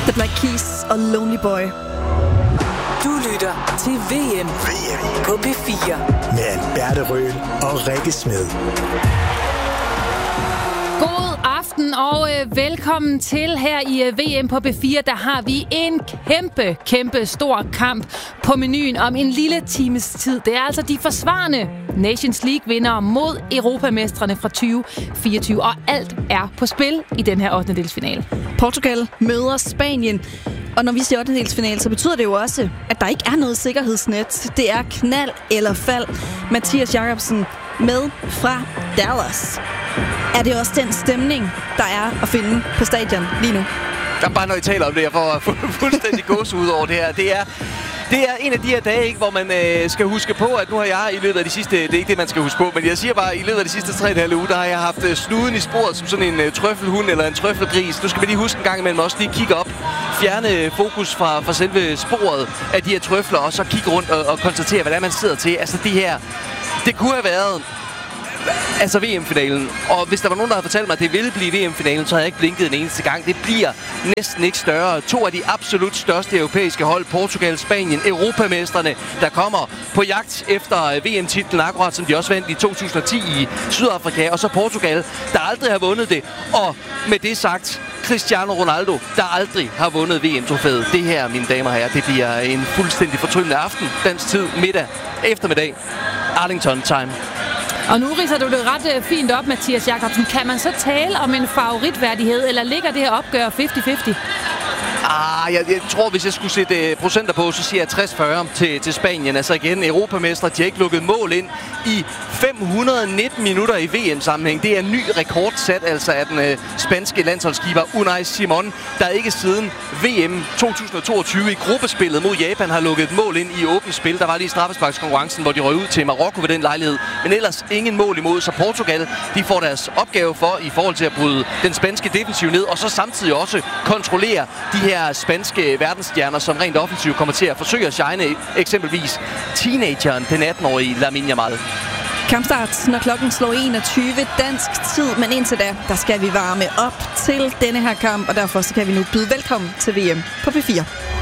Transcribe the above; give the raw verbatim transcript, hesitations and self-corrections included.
The Black Keys og Lonely Boy. Du lytter til V M, V M på P fire med Alberte Røhl og Rikke Smed. God aften og øh, velkommen til her i øh, V M på P fire. Der har vi en kæmpe, kæmpe stor kamp på menuen om en lille times tid. Det er altså de forsvarende Nations League-vindere mod europamestrene fra tyve fireogtyve, og alt er på spil i den her ottendedelsfinale. Portugal møder Spanien. Og når vi siger ottendedelsfinale, så betyder det jo også, at der ikke er noget sikkerhedsnet. Det er knald eller fald. Mathias Jakobsen med fra Dallas. Er det også den stemning, der er at finde på stadion lige nu? Der er bare, når I taler om det, jeg får fu- fuldstændig gåsehud over det her. Det er, det er en af de her dage, ikke, hvor man øh, skal huske på, at nu har jeg i løbet af de sidste... Det er ikke det, man skal huske på, men jeg siger bare, at i løbet af de sidste tre og en halv uge, der har jeg haft øh, snuden i sporet som sådan en øh, trøffelhund eller en trøffelgris. Nu skal vi lige huske en gang imellem også lige kigge op, fjerne fokus fra, fra selve sporet af de her trøfler, og så kigge rundt og, og konstatere, hvad det er, man sidder til. Altså det her... Det kunne have været... Altså V M-finalen. Og hvis der var nogen, der havde fortalt mig, at det ville blive V M-finalen, så havde jeg ikke blinket en eneste gang. Det bliver næsten ikke større. To af de absolut største europæiske hold, Portugal, Spanien, europamestrene, der kommer på jagt efter V M-titlen, akkurat som de også vandt i to tusind og ti i Sydafrika. Og så Portugal, der aldrig har vundet det. Og med det sagt, Cristiano Ronaldo, der aldrig har vundet V M-trofæet. Det her, mine damer og herrer, det bliver en fuldstændig fortryllende aften. Dansk tid, middag, eftermiddag, Arlington time. Og nu ridser du det ret fint op, Mathias Jakobsen. Kan man så tale om en favoritværdighed, eller ligger det her opgør halvtreds halvtreds? Ah, jeg, jeg tror, hvis jeg skulle sætte uh, procenter på, så siger jeg tres fyrre til, til Spanien. Altså igen, europamestre, de har ikke lukket mål ind i fem hundrede og nitten minutter i V M-sammenhæng. Det er en ny rekord sat altså af den uh, spanske landsholdskeeper Unai Simon, der ikke siden V M to tusind og toogtyve i gruppespillet mod Japan har lukket et mål ind i åbent spil. Der var lige straffesparkskonkurrencen, hvor de røg ud til Marokko ved den lejlighed. Men ellers ingen mål imod, så Portugal, de får deres opgave for i forhold til at bryde den spanske defensiv ned, og så samtidig også kontrollere de her spanske verdensstjerner, som rent offensivt kommer til at forsøge at shine, eksempelvis teenageren, den atten-årige Lamine Yamal. Kampstart, når klokken slår enogtyve dansk tid, men indtil da, der skal vi varme op til denne her kamp, og derfor så kan vi nu byde velkommen til V M på P fire.